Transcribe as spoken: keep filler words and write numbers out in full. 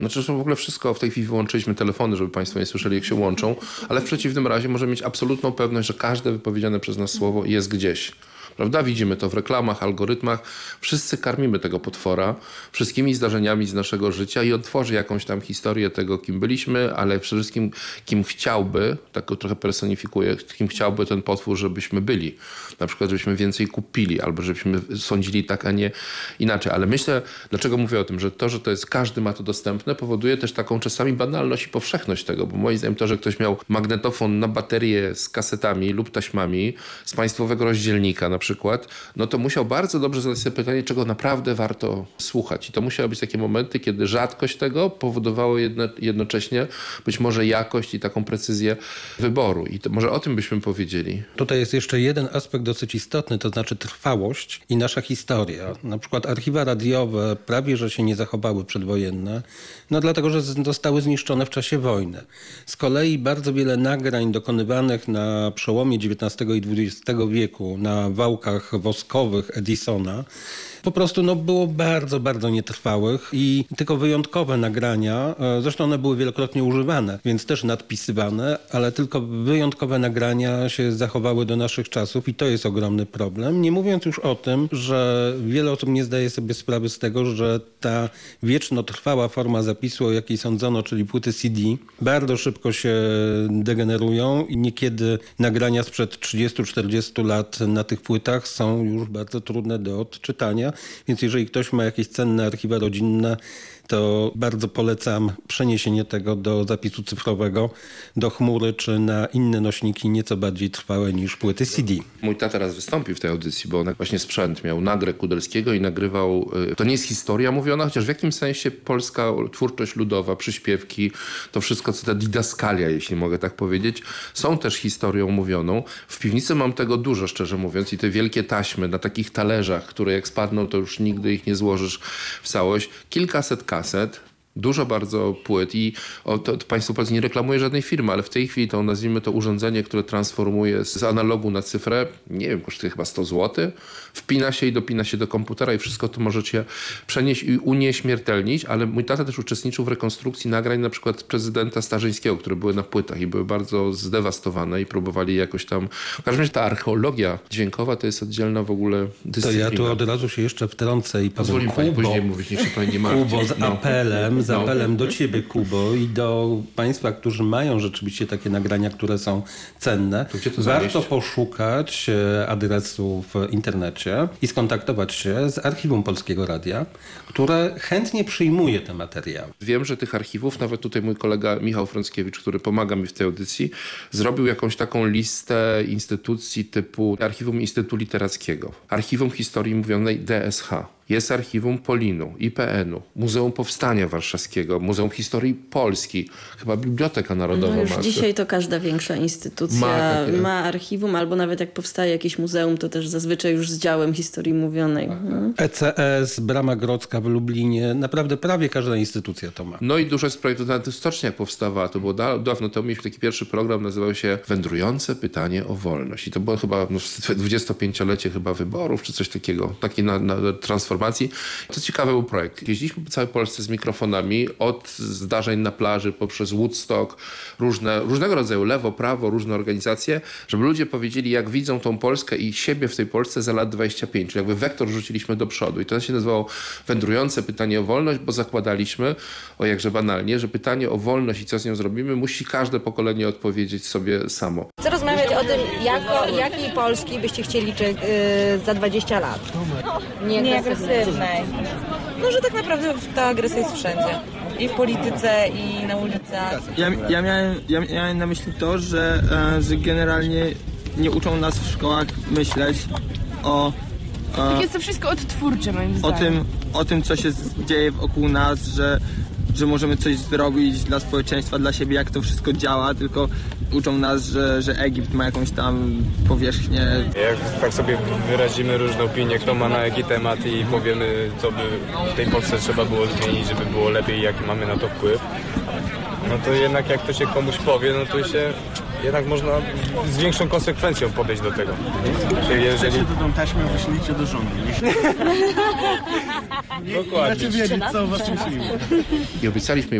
Znaczy, że w ogóle wszystko w tej chwili wyłączyliśmy telefony, żeby państwo nie słyszeli, jak się łączą, ale w przeciwnym razie możemy mieć absolutną pewność, że każde wypowiedziane przez nas słowo jest gdzieś. Prawda? Widzimy to w reklamach, algorytmach. Wszyscy karmimy tego potwora wszystkimi zdarzeniami z naszego życia i on tworzy jakąś tam historię tego, kim byliśmy, ale przede wszystkim kim chciałby, tak go trochę personifikuję, kim chciałby ten potwór, żebyśmy byli. Na przykład, żebyśmy więcej kupili albo żebyśmy sądzili tak, a nie inaczej. Ale myślę, dlaczego mówię o tym, że to, że to jest, każdy ma to dostępne, powoduje też taką czasami banalność i powszechność tego, bo moim zdaniem to, że ktoś miał magnetofon na baterię z kasetami lub taśmami z państwowego rozdzielnika na przykład, no to musiał bardzo dobrze zadać sobie pytanie, czego naprawdę warto słuchać. I to musiały być takie momenty, kiedy rzadkość tego powodowało jedno, jednocześnie być może jakość i taką precyzję wyboru. I to może o tym byśmy powiedzieli. Tutaj jest jeszcze jeden aspekt dosyć istotny, to znaczy trwałość i nasza historia. Na przykład archiwa radiowe prawie, że się nie zachowały przedwojenne, no dlatego, że zostały zniszczone w czasie wojny. Z kolei bardzo wiele nagrań dokonywanych na przełomie dziewiętnastego i dwudziestego wieku na wałkach woskowych Edisona po prostu no, było bardzo, bardzo nietrwałych i tylko wyjątkowe nagrania, zresztą one były wielokrotnie używane, więc też nadpisywane, ale tylko wyjątkowe nagrania się zachowały do naszych czasów i to jest ogromny problem. Nie mówiąc już o tym, że wiele osób nie zdaje sobie sprawy z tego, że ta wiecznotrwała forma zapisu, o jakiej sądzono, czyli płyty C D, bardzo szybko się degenerują i niekiedy nagrania sprzed trzydziestu czterdziestu lat na tych płytach są już bardzo trudne do odczytania. Więc jeżeli ktoś ma jakieś cenne archiwa rodzinne, to bardzo polecam przeniesienie tego do zapisu cyfrowego, do chmury czy na inne nośniki nieco bardziej trwałe niż płyty C D. Mój tata raz wystąpił w tej audycji, bo on właśnie sprzęt miał nagrę Kudelskiego i nagrywał, to nie jest historia mówiona, chociaż w jakimś sensie polska twórczość ludowa, przyśpiewki, to wszystko co ta didaskalia, jeśli mogę tak powiedzieć, są też historią mówioną. W piwnicy mam tego dużo, szczerze mówiąc, i te wielkie taśmy na takich talerzach, które jak spadną, to już nigdy ich nie złożysz w całość. Kilkaset kaset, dużo bardzo płyt i o, to, to Państwu Polsce nie reklamuje żadnej firmy, ale w tej chwili to nazwijmy to urządzenie, które transformuje z analogu na cyfrę, nie wiem, kosztuje chyba sto złotych, wpina się i dopina się do komputera i wszystko to możecie przenieść i unieśmiertelnić, ale mój tata też uczestniczył w rekonstrukcji nagrań na przykład prezydenta Starzyńskiego, które były na płytach i były bardzo zdewastowane i próbowali jakoś tam... W każdym razie ta archeologia dźwiękowa to jest oddzielna w ogóle dyscyplina. To ja tu od razu się jeszcze wtrącę i powiem, Pozwoli Pani później mówić, niech się Pani nie martwi. Kubo, z apelem, z apelem do ciebie, Kubo, i do państwa, którzy mają rzeczywiście takie nagrania, które są cenne. To warto poszukać adresu w internecie i skontaktować się z Archiwum Polskiego Radia, które chętnie przyjmuje te materiały. Wiem, że tych archiwów, nawet tutaj mój kolega Michał Frąckiewicz, który pomaga mi w tej audycji, zrobił jakąś taką listę instytucji typu Archiwum Instytutu Literackiego, Archiwum Historii Mówionej D S H. Jest Archiwum Polinu, I P N-u, Muzeum Powstania Warszawskiego, Muzeum Historii Polski, chyba Biblioteka Narodowa. No już ma. dzisiaj to każda większa instytucja ma, takie... ma archiwum, albo nawet jak powstaje jakieś muzeum, to też zazwyczaj już z działem historii mówionej. Hmm. E C S, Brama Grodzka w Lublinie, naprawdę prawie każda instytucja to ma. No i dużo jest projektów, nawet stocznia jak powstawała, to było da- dawno temu, mieliśmy taki pierwszy program, nazywał się Wędrujące pytanie o wolność. I to było chyba no, dwudziestopięciolecie chyba wyborów, czy coś takiego, takiej na, na transformacji. To ciekawy był projekt. Jeździliśmy po całej Polsce z mikrofonami, od zdarzeń na plaży, poprzez Woodstock, różne, różnego rodzaju lewo, prawo, różne organizacje, żeby ludzie powiedzieli, jak widzą tą Polskę i siebie w tej Polsce za lat dwadzieścia pięć. Czyli jakby wektor rzuciliśmy do przodu. I to się nazywało Wędrujące pytanie o wolność, bo zakładaliśmy, o jakże banalnie, że pytanie o wolność i co z nią zrobimy, musi każde pokolenie odpowiedzieć sobie samo. Chcę rozmawiać o tym, jako, jakiej Polski byście chcieli czy, yy, za dwadzieścia lat. Nie, nie agresywnej. No, że tak naprawdę ta agresja jest wszędzie. I w polityce, i na ulicach. Ja, ja, miałem, ja miałem na myśli to, że, e, że generalnie nie uczą nas w szkołach myśleć o... Tak jest to wszystko odtwórcze, moim zdaniem. O tym, o tym, co się dzieje wokół nas, że, że możemy coś zrobić dla społeczeństwa, dla siebie, jak to wszystko działa, tylko uczą nas, że, że Egipt ma jakąś tam powierzchnię. Jak tak sobie wyrazimy różne opinie, kto ma na jaki temat i powiemy, co by w tej Polsce trzeba było zmienić, żeby było lepiej, jaki mamy na to wpływ, no to jednak jak to się komuś powie, no to się jednak można z większą konsekwencją podejść do tego. Czyli jeżeli... to tą taśmę wyślijcie do żony. Dokładnie. Wiedzieć, co o was myślimy. I obiecaliśmy